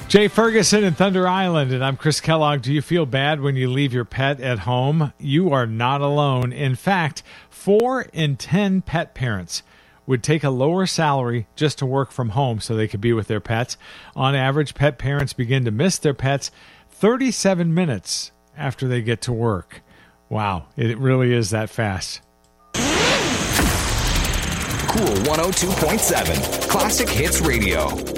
Jay Ferguson in Thunder Island, and I'm Chris Kellogg. Do you feel bad when you leave your pet at home? You are not alone. In fact, 4 in 10 pet parents would take a lower salary just to work from home so they could be with their pets. On average, pet parents begin to miss their pets 37 minutes after they get to work. Wow, it really is that fast. Cool 102.7 Classic Hits Radio.